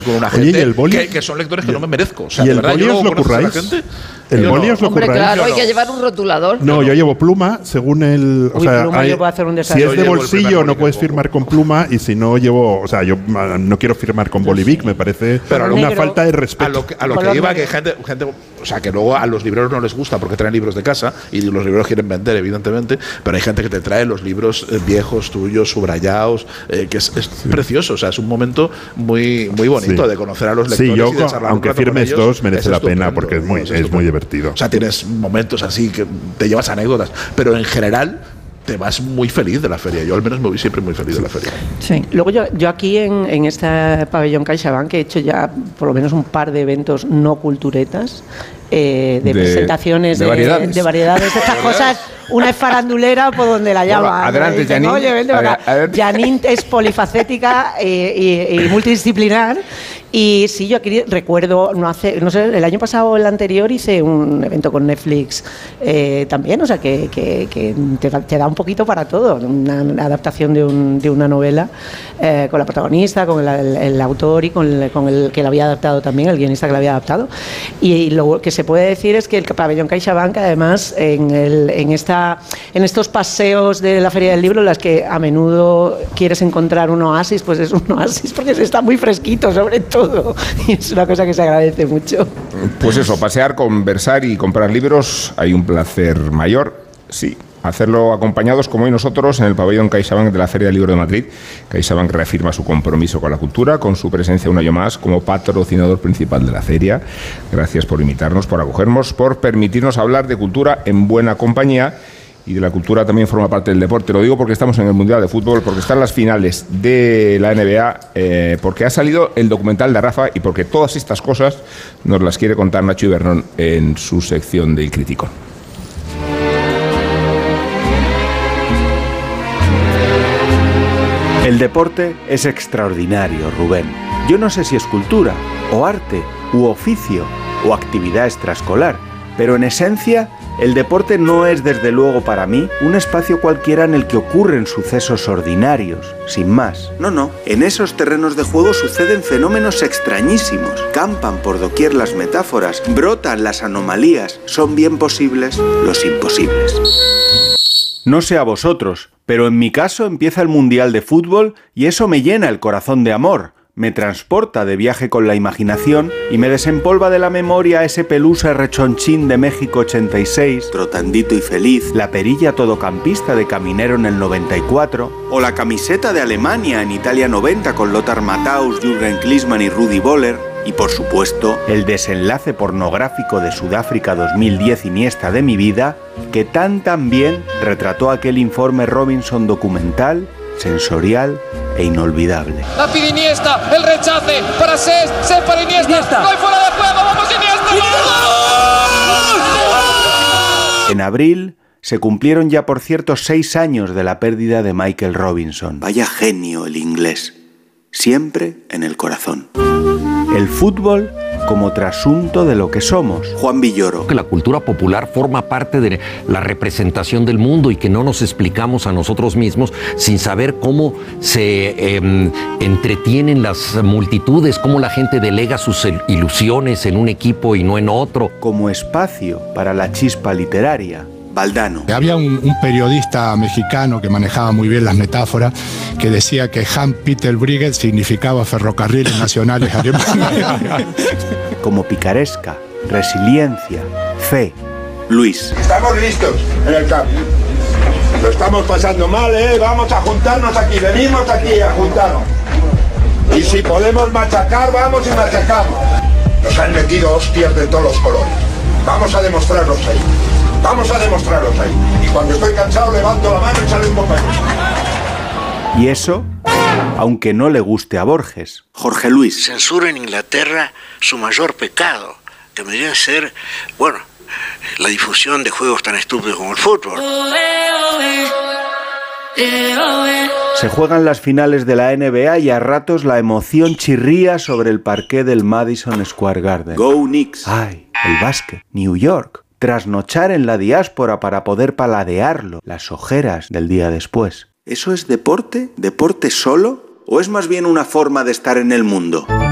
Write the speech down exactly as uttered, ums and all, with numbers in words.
con una gente. Oye, ¿y el boli? Que, que son lectores que no me merezco. O sea, ¿y de el verdad, boli yo os lo curráis? Gente, ¿El boli no. os lo Hombre, curráis? claro, Yo hay no. que llevar un rotulador. No, yo, no. yo llevo pluma según el. O Uy, sea, pluma hay, yo puedo hacer un desastre. si es de bolsillo no puedes poco. firmar con pluma y si no llevo. O sea, yo no quiero firmar con Bolivic, me parece pero una negro, falta de respeto. A lo que, a lo que iba, que gente, gente. O sea, que luego a los libreros no les gusta porque traen libros de casa y los libreros quieren vender, evidentemente, pero hay gente que te trae los libros eh, viejos, tuyos, subrayados, eh, que es, es sí. precioso. O sea, es un momento muy, muy bonito sí. de conocer a los lectores. Sí, yo, y de charlar aunque firmes ellos, dos, merece la estupendo, pena porque es muy, es, es muy divertido. O sea, tienes momentos así que te llevas anécdotas, pero en general te vas muy feliz de la feria. Yo al menos me voy siempre muy feliz de la feria. Sí. Luego yo, yo aquí en, en este pabellón CaixaBank que he hecho ya por lo menos un par de eventos no culturetas, eh, de, de presentaciones de, de variedades de, de variedades de estas cosas. Una es farandulera por donde la llaman. Bueno, adelante, Janine. Janine. Oye, Janine es polifacética eh, y, y multidisciplinar. Y sí, yo aquí recuerdo, no hace, no sé, el año pasado o el anterior hice un evento con Netflix eh, también, o sea que, que, que te, te da un poquito para todo, una, una adaptación de, un, de una novela eh, con la protagonista, con el, el, el autor y con el, con el que la había adaptado también, el guionista que la había adaptado. Y, y lo que se puede decir es que el pabellón CaixaBank, además, en, el, en, esta, en estos paseos de la Feria del Libro, en las que a menudo quieres encontrar un oasis, pues es un oasis porque se está muy fresquito, sobre todo. Y es una cosa que se agradece mucho. Pues eso, pasear, conversar y comprar libros, hay un placer mayor, sí. Hacerlo acompañados, como hoy nosotros, en el pabellón CaixaBank de la Feria del Libro de Madrid. CaixaBank reafirma su compromiso con la cultura, con su presencia un año más como patrocinador principal de la feria. Gracias por invitarnos, por acogernos, por permitirnos hablar de cultura en buena compañía. Y de la cultura también forma parte del deporte. Lo digo porque estamos en el Mundial de Fútbol, porque están las finales de la N B A, eh, porque ha salido el documental de Rafa y porque todas estas cosas nos las quiere contar Nacho Ibernón en su sección del Crítico. El deporte es extraordinario, Rubén. Yo no sé si es cultura, o arte, u oficio, o actividad extraescolar, pero en esencia, el deporte no es, desde luego para mí, un espacio cualquiera en el que ocurren sucesos ordinarios, sin más. No, no, en esos terrenos de juego suceden fenómenos extrañísimos. Campan por doquier las metáforas, brotan las anomalías, son bien posibles los imposibles. No sé a vosotros, pero en mi caso empieza el Mundial de Fútbol y eso me llena el corazón de amor. Me transporta de viaje con la imaginación y me desempolva de la memoria ese Pelusa rechonchín de México ochenta y seis, trotandito y feliz, la perilla todocampista de Caminero en el noventa y cuatro, o la camiseta de Alemania en Italia noventa con Lothar Matthaus, Jürgen Klinsmann y Rudi Völler, y por supuesto, el desenlace pornográfico de Sudáfrica dos mil diez Iniesta de mi vida, que tan tan bien retrató aquel informe Robinson documental, sensorial e inolvidable. La pide Iniesta, el rechace para Ses, Ses para Iniesta, Iniesta. No hay fuera de juego, vamos Iniesta. ¡Gol! En abril se cumplieron ya por cierto seis años de la pérdida de Michael Robinson. Vaya genio el inglés, siempre en el corazón. El fútbol como trasunto de lo que somos. Juan Villoro. Que la cultura popular forma parte de la representación del mundo y que no nos explicamos a nosotros mismos sin saber cómo se eh, entretienen las multitudes, cómo la gente delega sus ilusiones en un equipo y no en otro. Como espacio para la chispa literaria. Valdano. Había un, un periodista mexicano que manejaba muy bien las metáforas, que decía que Hans-Peter Brigget significaba ferrocarriles nacionales alemanes. Como picaresca, resiliencia, fe. Luis. Estamos listos en el campo. Lo estamos pasando mal, ¿eh? Vamos a juntarnos aquí, venimos aquí a juntarnos. Y si podemos machacar, vamos y machacamos. Nos han metido hostias de todos los colores. Vamos a demostrarlos ahí. Vamos a demostrarlos ahí. Y cuando estoy cansado levanto la mano y sale un bocaín. Y eso, aunque no le guste a Borges. Jorge Luis. Censura en Inglaterra su mayor pecado, que debería ser, bueno, la difusión de juegos tan estúpidos como el fútbol. Se juegan las finales de la N B A y a ratos la emoción chirría sobre el parqué del Madison Square Garden. Go Knicks. Ay, el básquet. New York. Trasnochar en la diáspora para poder paladearlo, las ojeras del día después. ¿Eso es deporte? ¿Deporte solo? ¿O es más bien una forma de estar en el mundo?